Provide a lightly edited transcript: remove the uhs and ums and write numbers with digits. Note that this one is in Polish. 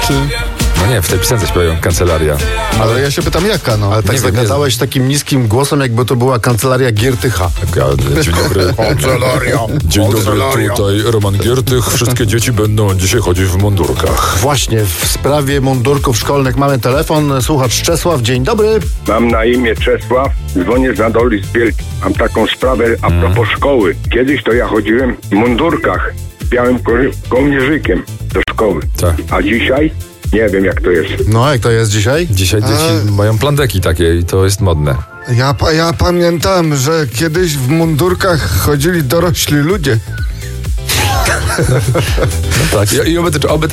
czy... No nie, w tej piosence śpiewają kancelaria. Ale ja się pytam jaka, no. Ale tak zagadałeś takim niskim głosem, jakby to była kancelaria Giertycha. Dzień dobry. Kancelaria. Dzień dobry, tutaj Roman Giertych. Wszystkie dzieci będą dzisiaj chodzić w mundurkach. Właśnie, w sprawie mundurków szkolnych mamy telefon. Słuchacz Czesław, dzień dobry. Mam na imię Czesław, dzwonię z Nadoli z Bielki. Mam taką sprawę a propos szkoły. Kiedyś to ja chodziłem w mundurkach z białym kołnierzykiem do szkoły. Tak. A dzisiaj nie wiem jak to jest. No, jak to jest dzisiaj? Dzisiaj dzieci mają plandeki takie i to jest modne. Ja pamiętam, że kiedyś w mundurkach chodzili dorośli ludzie. Tak. I oby